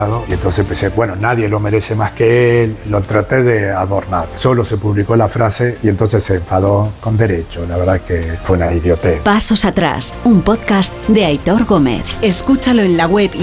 Y entonces pensé, bueno, nadie lo merece más que él. Lo traté de adornar. Solo se publicó la frase y entonces se enfadó con derecho. La verdad es que fue una idiotez. Pasos atrás, un podcast de Aitor Gómez. Escúchalo en la web